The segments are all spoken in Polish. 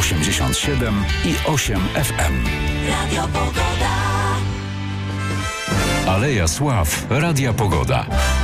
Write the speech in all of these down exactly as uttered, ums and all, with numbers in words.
osiemdziesiąt siedem i osiem F M. Radio Pogoda. Aleja Sław, Radia Pogoda.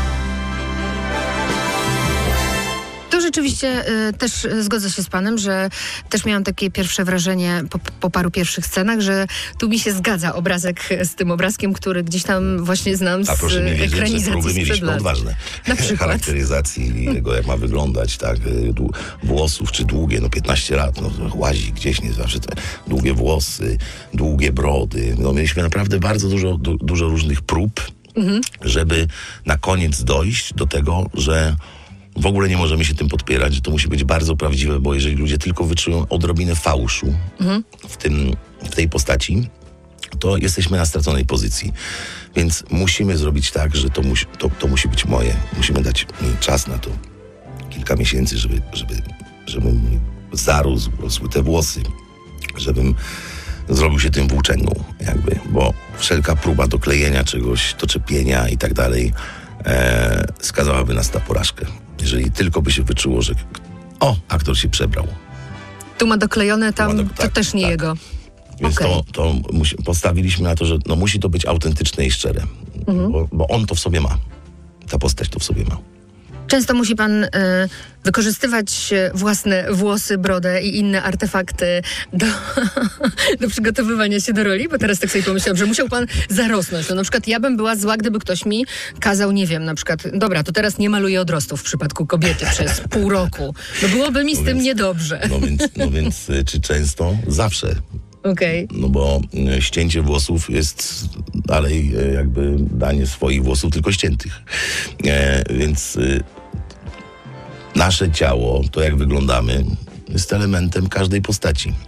To rzeczywiście y, też y, zgodzę się z panem, że też miałam takie pierwsze wrażenie po, po paru pierwszych scenach, że tu mi się zgadza obrazek z tym obrazkiem, który gdzieś tam właśnie znam z A proszę mi wiedzieć, że ekranizacji próby sprzed mieliśmy lat. odważne. Na przykład? Charakteryzacji jego, jak ma wyglądać, tak, dłu- włosów, czy długie, no piętnaście lat, no łazi gdzieś, nie zawsze te długie włosy, długie brody. No mieliśmy naprawdę bardzo dużo, du- dużo różnych prób, mhm. żeby na koniec dojść do tego, że w ogóle nie możemy się tym podpierać, że to musi być bardzo prawdziwe, bo jeżeli ludzie tylko wyczują odrobinę fałszu mhm. w tym, w tej postaci, to jesteśmy na straconej pozycji. Więc musimy zrobić tak, że to musi, to, to musi być moje. Musimy dać mi czas na to. Kilka miesięcy, żeby, żeby, żebym zarósł, rosły te włosy, żebym zrobił się tym włóczęgą, jakby, bo wszelka próba doklejenia czegoś, doczepienia i tak dalej e, skazałaby nas na porażkę. Jeżeli tylko by się wyczuło, że o, aktor się przebrał. Tu ma doklejone, tam Ma do- to tak, też nie tak. jego. Więc Okej. to, to musi, postawiliśmy na to, że no, musi to być autentyczne i szczere. Mhm. Bo, bo on to w sobie ma. Ta postać to w sobie ma. Często musi pan y, wykorzystywać własne włosy, brodę i inne artefakty do, do przygotowywania się do roli, bo teraz tak sobie pomyślałam, że musiał pan zarosnąć. No na przykład ja bym była zła, gdyby ktoś mi kazał, nie wiem, na przykład, dobra, to teraz nie maluję odrostów w przypadku kobiety przez pół roku. No byłoby mi z No tym więc- niedobrze. No więc, no więc y, czy często? Zawsze. Okej. No bo y, ścięcie włosów jest dalej y, jakby danie swoich włosów, tylko ściętych. E, więc y, nasze ciało, to jak wyglądamy, jest elementem każdej postaci.